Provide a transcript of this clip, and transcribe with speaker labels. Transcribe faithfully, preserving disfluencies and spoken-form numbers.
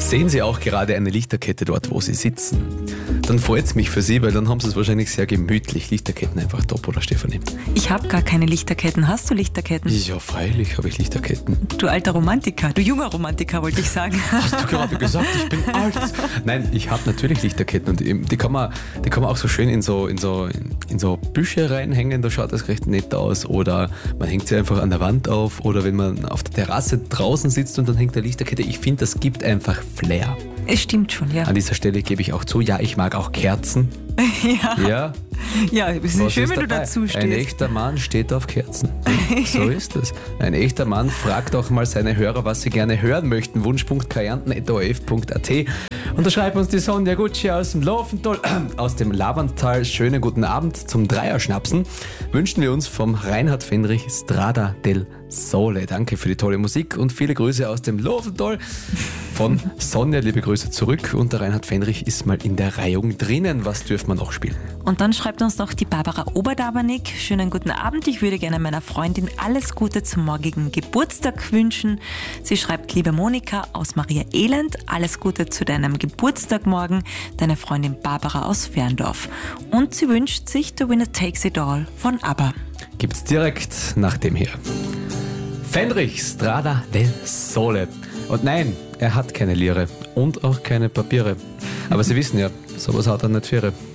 Speaker 1: Sehen Sie auch gerade eine Lichterkette dort, wo Sie sitzen? Dann freut es mich für Sie, weil dann haben Sie es wahrscheinlich sehr gemütlich. Lichterketten einfach top, oder Stefanie?
Speaker 2: Ich habe gar keine Lichterketten. Hast du Lichterketten?
Speaker 1: Ja, freilich habe ich Lichterketten.
Speaker 2: Du alter Romantiker, du junger Romantiker, wollte ich sagen.
Speaker 1: Hast du gerade gesagt, ich bin alt? Nein, ich habe natürlich Lichterketten und die kann man, die kann man auch so schön in so, in so, in so Büsche reinhängen, da schaut das recht nett aus. Oder man hängt sie einfach an der Wand auf oder wenn man auf der Terrasse draußen sitzt und dann hängt der Lichterkette. Ich finde, das gibt einfach Flair.
Speaker 2: Es stimmt schon, ja.
Speaker 1: An dieser Stelle gebe ich auch zu, ja, ich mag auch Kerzen.
Speaker 2: Ja.
Speaker 1: Ja.
Speaker 2: Ja, es ist
Speaker 1: Was
Speaker 2: schön,
Speaker 1: ist
Speaker 2: wenn du
Speaker 1: dabei?
Speaker 2: dazu stehst.
Speaker 1: Ein echter Mann steht auf Kerzen. So ist es. Ein echter Mann fragt auch mal seine Hörer, was sie gerne hören möchten. Wunsch.punkt kärnten at o r f punkt a t. Und da schreibt uns die Sonja Gucci aus dem Laufental, äh, aus dem Lavandtal. Schönen guten Abend zum Dreierschnapsen. Wünschen wir uns vom Reinhard Fendrich Strada del Sole. Danke für die tolle Musik und viele Grüße aus dem Laufental. Von Sonja, liebe Grüße zurück. Und der Reinhard Fendrich ist mal in der Reihung drinnen. Was dürfen wir noch spielen?
Speaker 2: Und dann schreibt uns noch die Barbara Oberdabernick. Schönen guten Abend. Ich würde gerne meiner Freundin alles Gute zum morgigen Geburtstag wünschen. Sie schreibt, liebe Monika aus Maria Elend, alles Gute zu deinem Geburtstag morgen. Deine Freundin Barbara aus Ferndorf. Und sie wünscht sich The Winner Takes It All von ABBA.
Speaker 1: Gibt's direkt nach dem hier. Fendrich Strada del Sole. Und nein, er hat keine Lire und auch keine Papiere. Aber Sie wissen ja, sowas hat er nicht für.